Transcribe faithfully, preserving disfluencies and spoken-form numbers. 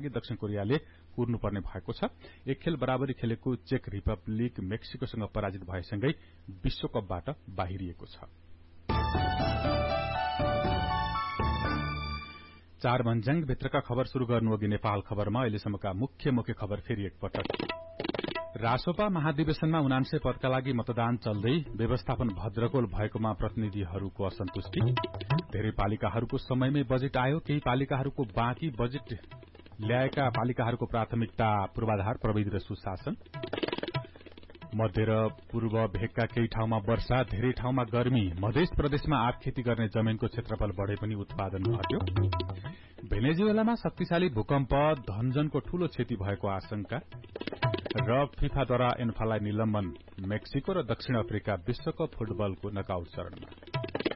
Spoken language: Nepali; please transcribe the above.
अघि दक्षिण कोरियाले कुर्नुपर्ने भएको छ। एक खेल बराबरी खेलेको चेक रिपब्लिक मेक्सिकोसँग पराजित भएसँगै विश्वकपबाट बाहिरिएको छ। चार भन्ज्याङ भित्रका खबर शुरू गर्नु अघि नेपाल खबरमा अहिलेसम्मका मुख्य मुख्य खबर फेरि एकपटक। रासोपा महाधिवेशनमा उनान्सय पदका लागि मतदान चल्दै व्यवस्थापन भद्रगोल भएकोमा प्रतिनिधिहरूको असन्तुष्टि। धेरै पालिकाहरूको समयमै बजेट आयो, केही पालिकाहरूको बाँकी बजेट ल्याएका पालिकाहरूको प्राथमिकता पूर्वाधार प्रविधि र सुशासन। मध्य र पूर्व भेगका केही ठाउँमा वर्षा, धेरै ठाउँमा गर्मी। मध्य प्रदेशमा आँप खेती गर्ने जमिनको क्षेत्रफल बढ़े पनि उत्पादन घट्यो। भेनेजुएलामा शक्तिशाली भूकम्प, धनजनको ठूलो क्षति भएको आशंका। र फिफाद्वारा एन्फालाई निलम्बन। मेक्सिको र दक्षिण अफ्रिका विश्वकप फुटबलको नकआउट चरणमा।